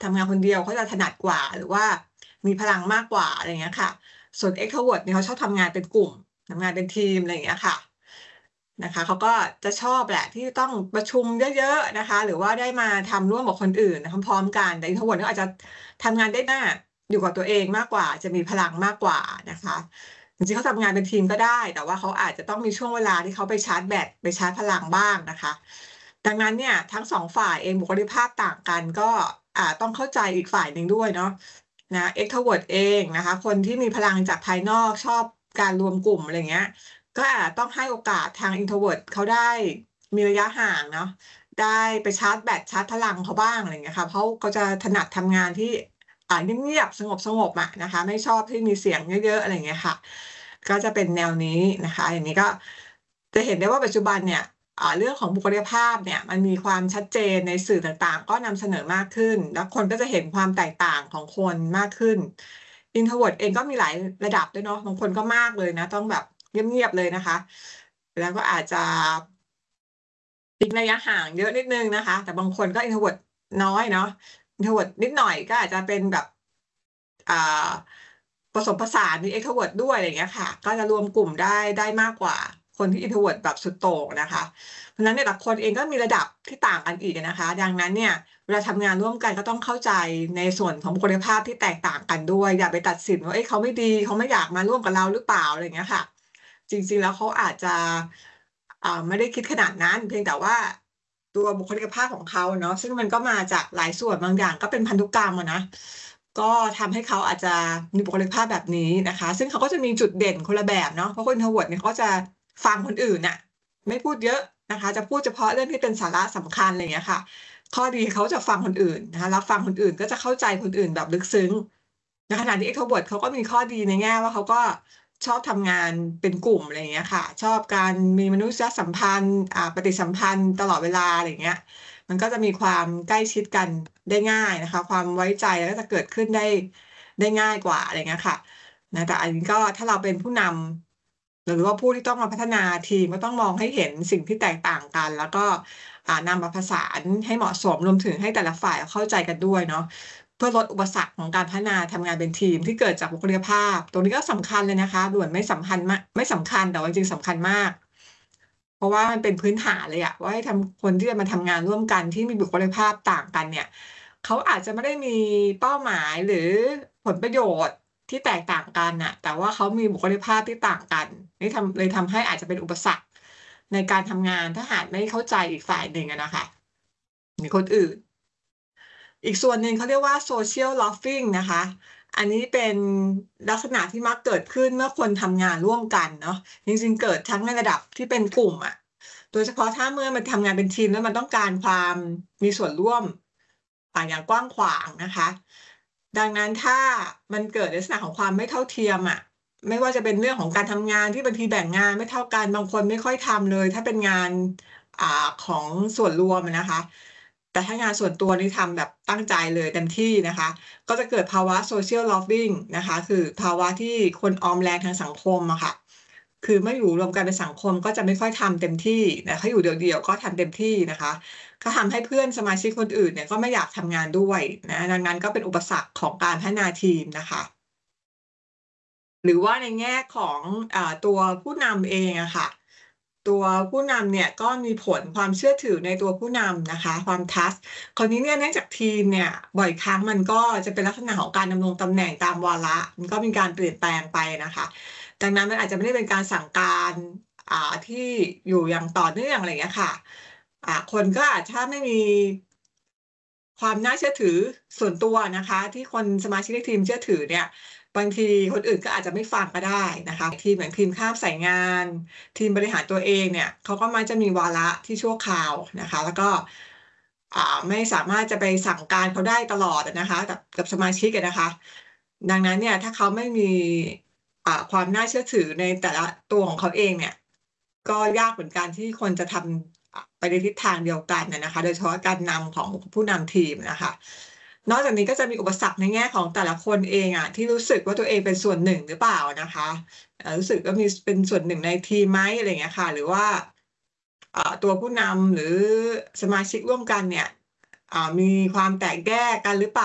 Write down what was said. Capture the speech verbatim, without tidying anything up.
ทำงานคนเดียวเขาจะถนัดกว่า หรือว่ามีพลังมากกว่า อะไรอย่างเงี้ยค่ะ ส่วน Extrovert เนี่ยเขาชอบทำงานเป็นกลุ่ม ทำงานเป็นทีม อะไรอย่างเงี้ยค่ะ นะคะ เขาก็จะชอบแหละที่ต้องประชุมเยอะ ๆ นะคะ หรือว่าได้มาทำร่วมกับคนอื่นพร้อม ๆ กัน แต่ Introvert ก็อาจจะทำงานได้มาก อยู่กับตัวเองมากกว่า จะมีพลังมากกว่านะคะ จริง ๆ เขาทำงานเป็นทีมก็ได้ แต่ว่าเขาอาจจะต้องมีช่วงเวลาที่เขาไปชาร์จแบต ไปชาร์จพลังบ้างนะคะ ดังนั้นเนี่ยทั้ง สอง ฝ่ายเองบุคลิกภาพต่างกัน ก็อ่าต้องเข้าใจอีกฝ่ายหนึ่งด้วยเนาะ นะ Extrovert เองนะคะ คนที่มีพลังจากภายนอก ชอบการรวมกลุ่ม อะไรอย่างเงี้ย ก็อาจต้องให้โอกาสทาง Introvert เขาได้มีระยะห่างเนาะ ได้ไปชาร์จแบต ชาร์จพลังเขาบ้าง อะไรอย่างเงี้ยค่ะ เพราะเขาจะถนัดทำงานที่ อ่า เงียบ ๆ สงบ ๆ อะนะคะ ไม่ชอบที่มีเสียงเยอะ ๆ อะไรอย่างเงี้ยค่ะ ก็จะเป็นแนวนี้นะคะ อย่างนี้ก็จะเห็นได้ว่าปัจจุบันเนี่ย อ่า เรื่องของบุคลิกภาพเนี่ยมันมีความชัดเจนในสื่อต่าง ๆ ก็นำเสนอมากขึ้น แล้วคนก็จะเห็นความแตกต่างของคนมากขึ้น Introvert เองก็มีหลายระดับด้วยเนาะ บางคนก็มากเลยนะ ต้องแบบเงียบ ๆ เลยนะคะ แล้วก็อาจจะ ทิ้งระยะห่างเยอะนิดหนึ่งนะคะ แต่บางคนก็ Introvert น้อยเนาะ Introvert นิดหน่อยก็อาจจะเป็นแบบ อ่า ผสมผสานมี Extrovert ด้วย อะไรอย่างเงี้ยค่ะ ก็จะรวมกลุ่มได้ ได้มากกว่าคนที่ Introvert แบบสุดโต่งนะคะ เพราะฉะนั้นเนี่ยแต่ละคนเองก็มีระดับที่ต่างกันอีกอะนะคะ ดังนั้นเนี่ยเวลาทำงานร่วมกันก็ต้องเข้าใจในส่วนของบุคลิกภาพที่แตกต่างกันด้วย อย่าไปตัดสินว่า เอ๊ะ เขาไม่ดี เขาไม่อยากมาร่วมกับเราหรือเปล่า อะไรอย่างเงี้ยค่ะ จริง ๆ แล้วเขาอาจจะ อ่า ไม่ได้คิดขนาดนั้น เพียงแต่ว่าตัวบุคลิกภาพของเขาเนาะ ซึ่งมันก็มาจากหลายส่วน บางอย่างก็เป็นพันธุกรรมอะนะ ก็ทำให้เขาอาจจะมีบุคลิกภาพแบบนี้นะคะ ซึ่งเขาก็จะมีจุดเด่นคนละแบบเนาะ เพราะคน Introvert เนี่ยเขาก็จะฟังคนอื่นน่ะ ไม่พูดเยอะนะคะ จะพูดเฉพาะเรื่องที่เป็นสาระสำคัญ อะไรอย่างเงี้ยค่ะ ข้อดีเขาจะฟังคนอื่นนะคะ รับฟังคนอื่นก็จะเข้าใจคนอื่นแบบลึกซึ้ง ในขณะที่ Extrovert เขาก็มีข้อดีในแง่ว่าเขาก็ชอบทำงานเป็นกลุ่ม อะไรอย่างเงี้ยค่ะ ชอบการมีมนุษยสัมพันธ์ อ่า ปฏิสัมพันธ์ตลอดเวลา อะไรอย่างเงี้ย มันก็จะมีความใกล้ชิดกันได้ง่ายนะคะ ความไว้ใจก็จะเกิดขึ้นได้ ได้ง่ายกว่า อะไรอย่างเงี้ยค่ะ นะ แต่อันนี้ก็ถ้าเราเป็นผู้นำ หรือว่าผู้ที่ต้องมาพัฒนาทีม ก็ต้องมองให้เห็นสิ่งที่แตกต่างกัน แล้วก็ อ่า นำมาผสานให้เหมาะสม รวมถึงให้แต่ละฝ่ายเข้าใจกันด้วยเนาะ เพื่อลดอุปสรรคของการพัฒนาทำงานเป็นทีมที่เกิดจากบุคลิกภาพ ตรงนี้ก็สำคัญเลยนะคะ ด่วนไม่สำคัญมะ ไม่สำคัญ แต่ว่าจริง ๆ สำคัญมาก เพราะว่ามันเป็นพื้นฐานเลยอะว่าให้ทำ คนที่จะมาทำงานร่วมกันที่มีบุคลิกภาพต่างกันเนี่ย เขาอาจจะไม่ได้มีเป้าหมาย หรือผลประโยชน์ที่แตกต่างกันน่ะ แต่ว่าเขามีบุคลิกภาพที่ต่างกัน นี่ทำ เลยทำให้อาจจะเป็นอุปสรรคในการทำงาน ถ้าหากไม่เข้าใจอีกฝ่ายหนึ่งอะนะคะ หรือคนอื่น อีกส่วนหนึ่งเขาเรียกว่า Social Loafing นะคะ อันนี้เป็นลักษณะที่มักเกิดขึ้นเมื่อคนทำงานร่วมกันเนาะ จริง ๆ เกิดทั้งในระดับที่เป็นกลุ่มอะ โดยเฉพาะถ้าเมื่อมันทำงานเป็นทีมแล้วมันต้องการความมีส่วนร่วม อ่า อย่างกว้างขวางนะคะ ดังนั้นถ้ามันเกิดในลักษณะของความไม่เท่าเทียมอะ ไม่ว่าจะเป็นเรื่องของการทำงานที่บางทีแบ่งงานไม่เท่ากัน บางคนไม่ค่อยทำเลย ถ้าเป็นงาน อ่า ของส่วนรวมอะนะคะ แต่ถ้างานส่วนตัวนี่ทำแบบตั้งใจเลยเต็มที่นะคะ ก็จะเกิดภาวะ Social Loafing นะคะ คือภาวะที่คนออมแรงทางสังคมอะค่ะ คือเมื่ออยู่รวมกันเป็นสังคมก็จะไม่ค่อยทำเต็มที่ แต่ถ้าอยู่เดี่ยว ๆ ก็ทำเต็มที่นะคะ ก็ทำให้เพื่อนสมาชิกคนอื่นเนี่ยก็ไม่อยากทำงานด้วยนะ ดังนั้นก็เป็นอุปสรรคของการพัฒนาทีมนะคะ หรือว่าในแง่ของ อ่า ตัวผู้นำเองอะค่ะ ตัวผู้นำเนี่ยก็มีผล ความเชื่อถือในตัวผู้นำนะคะ ความ trust คราวนี้เนี่ยเนื่องจากทีมเนี่ยบ่อยครั้งมันก็จะเป็นลักษณะของการดำรงตำแหน่งตามวาระ มันก็มีการเปลี่ยนแปลงไปนะคะ ดังนั้นมันอาจจะไม่ได้เป็นการสั่งการ อ่า ที่อยู่อย่างต่อเนื่อง อะไรอย่างเงี้ยค่ะ อ่า คนก็อาจ ถ้าไม่มี ความน่าเชื่อถือส่วนตัวนะคะ ที่คนสมาชิกในทีมเชื่อถือเนี่ย บางทีคนอื่นก็อาจจะไม่ฟังก็ได้นะคะ ทีมเหมือนทีมข้ามสายงาน ทีมบริหารตัวเองเนี่ย เขาก็มักจะมีวาระที่ชั่วคราวนะคะ แล้วก็ อ่า ไม่สามารถจะไปสั่งการเขาได้ตลอดอะนะคะ กับ กับสมาชิกอะนะคะ ดังนั้นเนี่ยถ้าเขาไม่มี อ่า ความน่าเชื่อถือในแต่ละตัวของเขาเองเนี่ย ก็ยากเหมือนกันที่คนจะทำ อ่า ไปในทิศทางเดียวกันอะนะคะ โดยเฉพาะการนำของผู้นำทีมนะคะ นอกจากนี้ก็จะมีอุปสรรคในแง่ของแต่ละคนเองอะ ที่รู้สึกว่าตัวเองเป็นส่วนหนึ่งหรือเปล่านะคะ อ่า รู้สึกว่ามี ส เป็นส่วนหนึ่งในทีมไหม อะไรอย่างเงี้ยค่ะ หรือว่า อ่า ตัวผู้นำหรือสมาชิกร่วมกันเนี่ย อ่า มีความแตกแยกกันหรือเปล่า